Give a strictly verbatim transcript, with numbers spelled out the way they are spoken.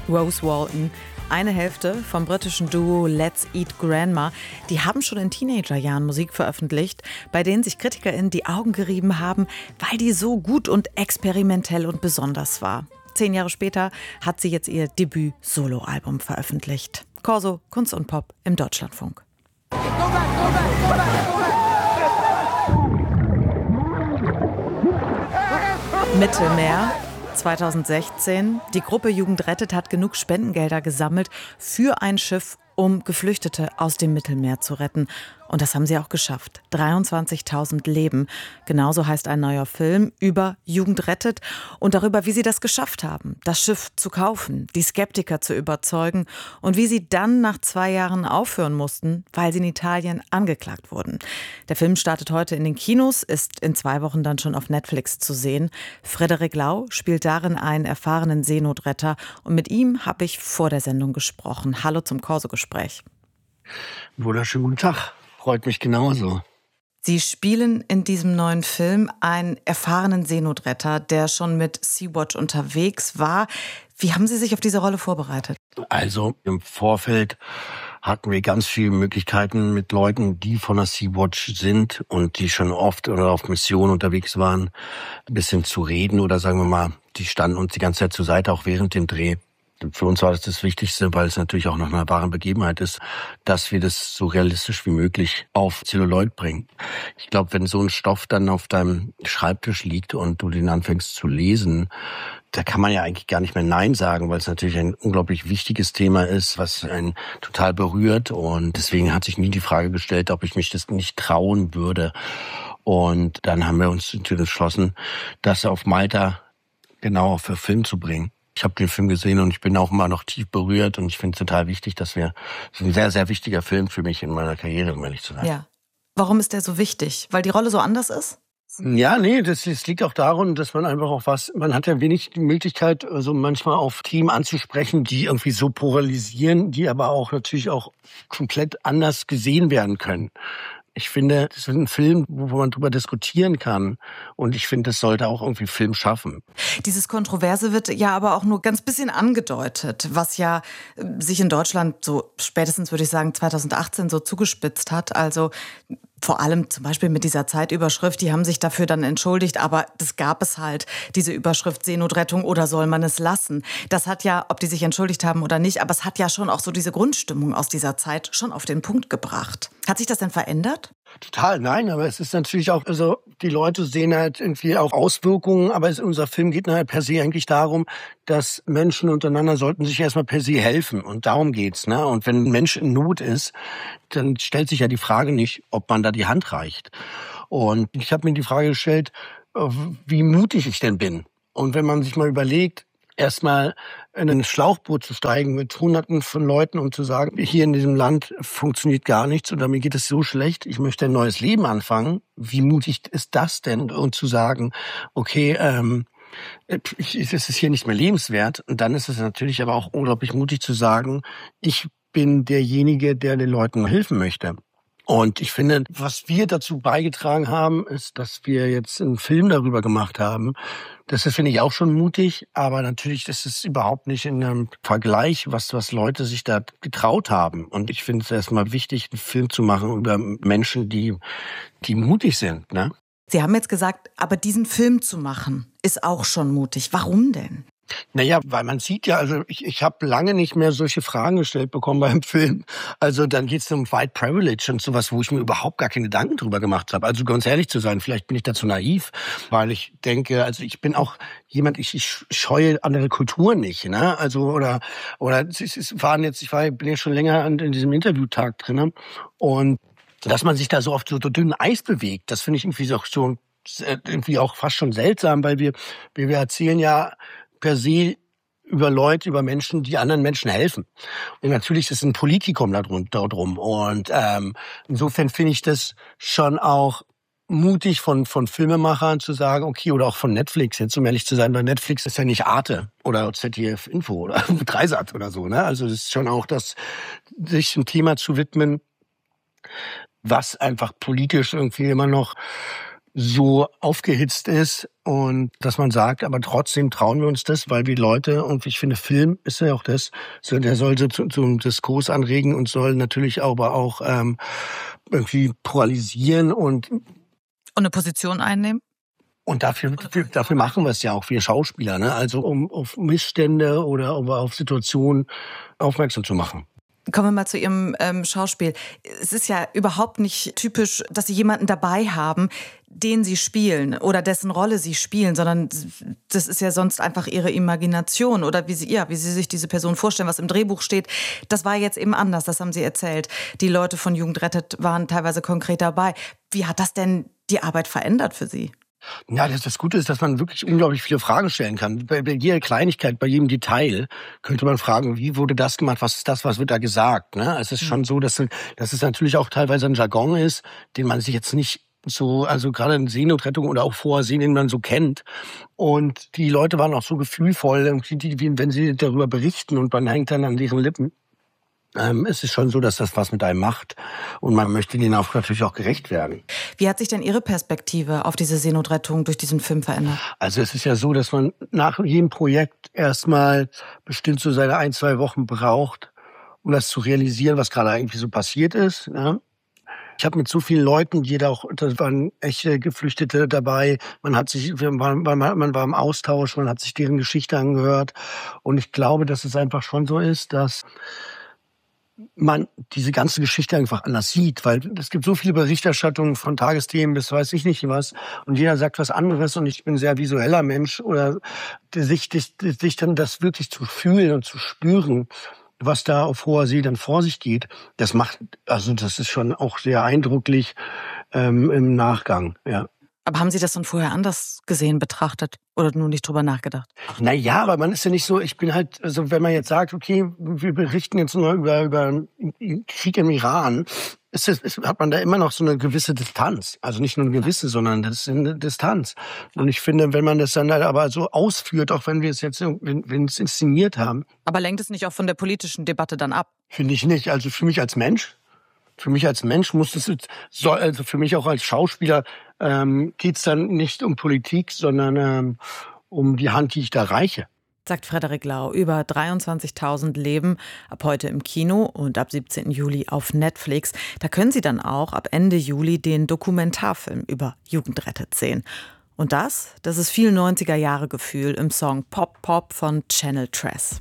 Rose Walton, eine Hälfte vom britischen Duo Let's Eat Grandma. Die haben schon in Teenagerjahren Musik veröffentlicht, bei denen sich KritikerInnen die Augen gerieben haben, weil die so gut und experimentell und besonders war. Zehn Jahre später hat sie jetzt ihr Debüt-Soloalbum veröffentlicht. Corso, Kunst und Pop im Deutschlandfunk. Go back, go back, go back, go back. Mittelmeer, zweitausendsechzehn. Die Gruppe Jugend rettet hat genug Spendengelder gesammelt für ein Schiff, um Geflüchtete aus dem Mittelmeer zu retten. Und das haben sie auch geschafft. dreiundzwanzigtausend Leben. Genauso heißt ein neuer Film über Jugend rettet und darüber, wie sie das geschafft haben, das Schiff zu kaufen, die Skeptiker zu überzeugen und wie sie dann nach zwei Jahren aufhören mussten, weil sie in Italien angeklagt wurden. Der Film startet heute in den Kinos, ist in zwei Wochen dann schon auf Netflix zu sehen. Frederik Lau spielt darin einen erfahrenen Seenotretter und mit ihm habe ich vor der Sendung gesprochen. Hallo zum Corso-Gespräch. Wunderschönen guten Tag. Freut mich genauso. Sie spielen in diesem neuen Film einen erfahrenen Seenotretter, der schon mit Sea-Watch unterwegs war. Wie haben Sie sich auf diese Rolle vorbereitet? Also im Vorfeld hatten wir ganz viele Möglichkeiten mit Leuten, die von der Sea-Watch sind und die schon oft oder auf Mission unterwegs waren, ein bisschen zu reden oder sagen wir mal, die standen uns die ganze Zeit zur Seite, auch während dem Dreh. Für uns war das das Wichtigste, weil es natürlich auch nach einer wahren Begebenheit ist, dass wir das so realistisch wie möglich auf Zelluloid bringen. Ich glaube, wenn so ein Stoff dann auf deinem Schreibtisch liegt und du den anfängst zu lesen, da kann man ja eigentlich gar nicht mehr Nein sagen, weil es natürlich ein unglaublich wichtiges Thema ist, was einen total berührt. Und deswegen hat sich nie die Frage gestellt, ob ich mich das nicht trauen würde. Und dann haben wir uns entschlossen, das auf Malta genau auf Film zu bringen. Ich habe den Film gesehen und ich bin auch immer noch tief berührt und ich finde es total wichtig, dass wir, das ist ein sehr, sehr wichtiger Film für mich in meiner Karriere, um ehrlich zu sein. Ja. Warum ist der so wichtig? Weil die Rolle so anders ist? Ja, nee, das, das liegt auch daran, dass man einfach auch was, man hat ja wenig die Möglichkeit, so also manchmal auf Themen anzusprechen, die irgendwie so polarisieren, die aber auch natürlich auch komplett anders gesehen werden können. Ich finde, das ist ein Film, wo man drüber diskutieren kann. Und ich finde, das sollte auch irgendwie Film schaffen. Dieses Kontroverse wird ja aber auch nur ganz bisschen angedeutet, was ja sich in Deutschland so spätestens, würde ich sagen, zweitausendachtzehn so zugespitzt hat. Also vor allem zum Beispiel mit dieser Zeitüberschrift, die haben sich dafür dann entschuldigt, aber das gab es halt, diese Überschrift Seenotrettung oder soll man es lassen. Das hat ja, ob die sich entschuldigt haben oder nicht, aber es hat ja schon auch so diese Grundstimmung aus dieser Zeit schon auf den Punkt gebracht. Hat sich das denn verändert? Total, nein, aber es ist natürlich auch, also die Leute sehen halt irgendwie auch Auswirkungen, aber es, unser Film geht halt per se eigentlich darum, dass Menschen untereinander sollten sich erstmal per se helfen und darum geht's, ne? Und wenn ein Mensch in Not ist, dann stellt sich ja die Frage nicht, ob man da die Hand reicht. Und ich habe mir die Frage gestellt, wie mutig ich denn bin. Und wenn man sich mal überlegt, erstmal in ein Schlauchboot zu steigen mit Hunderten von Leuten und zu sagen, hier in diesem Land funktioniert gar nichts oder mir geht es so schlecht, ich möchte ein neues Leben anfangen. Wie mutig ist das denn? Und zu sagen, okay, ähm, ich, es ist hier nicht mehr lebenswert. Und dann ist es natürlich aber auch unglaublich mutig zu sagen, ich bin derjenige, der den Leuten helfen möchte. Und ich finde, was wir dazu beigetragen haben, ist, dass wir jetzt einen Film darüber gemacht haben. Das ist, finde ich, auch schon mutig. Aber natürlich ist es überhaupt nicht in einem Vergleich, was, was Leute sich da getraut haben. Und ich finde es erstmal wichtig, einen Film zu machen über Menschen, die, die mutig sind, ne? Sie haben jetzt gesagt, aber diesen Film zu machen, ist auch schon mutig. Warum denn? Naja, weil man sieht ja, also ich, ich habe lange nicht mehr solche Fragen gestellt bekommen beim Film. Also dann geht's um White Privilege und sowas, wo ich mir überhaupt gar keine Gedanken drüber gemacht habe. Also ganz ehrlich zu sein, vielleicht bin ich dazu naiv, weil ich denke, also ich bin auch jemand, ich, ich scheue andere Kulturen nicht, ne? Also oder oder es, es waren jetzt, ich war, bin ja schon länger in, in diesem Interviewtag drin und dass man sich da so oft so, so dünn Eis bewegt, das finde ich irgendwie auch so irgendwie auch fast schon seltsam, weil wir wir, wir erzählen ja per se über Leute, über Menschen, die anderen Menschen helfen. Und natürlich ist ein Politikum da drum. Und ähm, insofern finde ich das schon auch mutig von von Filmemachern zu sagen, okay, oder auch von Netflix, jetzt um ehrlich zu sein, weil Netflix ist ja nicht Arte oder Z D F Info oder Dreisat oder so, ne? Also das ist schon auch das, sich ein Thema zu widmen, was einfach politisch irgendwie immer noch so aufgehitzt ist und dass man sagt, aber trotzdem trauen wir uns das, weil wir Leute, und ich finde, Film ist ja auch das, so, der soll so zu, zum Diskurs anregen und soll natürlich aber auch ähm, irgendwie polarisieren und Und eine Position einnehmen? Und dafür, dafür machen wir es ja auch, wir Schauspieler, ne? Also um auf Missstände oder um auf Situationen aufmerksam zu machen. Kommen wir mal zu Ihrem ähm, Schauspiel. Es ist ja überhaupt nicht typisch, dass Sie jemanden dabei haben, den Sie spielen oder dessen Rolle Sie spielen, sondern das ist ja sonst einfach Ihre Imagination oder wie Sie, ja, wie Sie sich diese Person vorstellen, was im Drehbuch steht. Das war jetzt eben anders, das haben Sie erzählt. Die Leute von Jugend rettet waren teilweise konkret dabei. Wie hat das denn die Arbeit verändert für Sie? Ja, das, das Gute ist, dass man wirklich unglaublich viele Fragen stellen kann. Bei, bei jeder Kleinigkeit, bei jedem Detail könnte man fragen, wie wurde das gemacht, was ist das, was wird da gesagt? Ne? Es ist schon so, dass, dass es natürlich auch teilweise ein Jargon ist, den man sich jetzt nicht so, also gerade in Seenotrettung oder auch vorher Seen, den man so kennt. Und die Leute waren auch so gefühlvoll, wenn sie darüber berichten und man hängt dann an deren Lippen. Ähm, es ist schon so, dass das was mit einem macht und man möchte denen auch natürlich auch gerecht werden. Wie hat sich denn Ihre Perspektive auf diese Seenotrettung durch diesen Film verändert? Also es ist ja so, dass man nach jedem Projekt erstmal bestimmt so seine ein, zwei Wochen braucht, um das zu realisieren, was gerade eigentlich so passiert ist. Ja? Ich habe mit so vielen Leuten, jeder auch, da waren echte Geflüchtete dabei, man hat sich, man war, man war im Austausch, man hat sich deren Geschichte angehört und ich glaube, dass es einfach schon so ist, dass man diese ganze Geschichte einfach anders sieht, weil es gibt so viele Berichterstattungen von Tagesthemen bis weiß ich nicht was und jeder sagt was anderes und ich bin ein sehr visueller Mensch oder sich, sich dann das wirklich zu fühlen und zu spüren, was da auf hoher See dann vor sich geht, das macht, also das ist schon auch sehr eindrücklich ähm, im Nachgang, ja. Aber haben Sie das dann vorher anders gesehen, betrachtet oder nur nicht drüber nachgedacht? Na ja, aber man ist ja nicht so, ich bin halt, also wenn man jetzt sagt, okay, wir berichten jetzt nur über, über Krieg im Iran, ist das, ist, hat man da immer noch so eine gewisse Distanz. Also nicht nur eine gewisse, sondern das ist eine Distanz. Und ich finde, wenn man das dann halt aber so ausführt, auch wenn wir es jetzt, wenn, wenn es inszeniert haben. Aber lenkt es nicht auch von der politischen Debatte dann ab? Finde ich nicht. Also für mich als Mensch, für mich als Mensch muss das, soll, also für mich auch als Schauspieler, ähm, geht's dann nicht um Politik, sondern ähm, um die Hand, die ich da reiche. Sagt Frederik Lau über dreiundzwanzigtausend Leben, ab heute im Kino und ab siebzehnten Juli auf Netflix. Da können Sie dann auch ab Ende Juli den Dokumentarfilm über Jugend rettet sehen. Und das, das ist viel neunziger Jahre Gefühl im Song Pop Pop von Channel Tress.